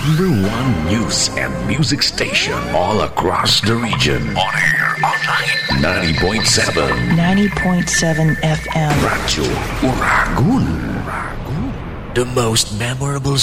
#1 news and music station all across the region. On air, online, 90.7. 90.7 FM. Radyo Uragun. The most memorable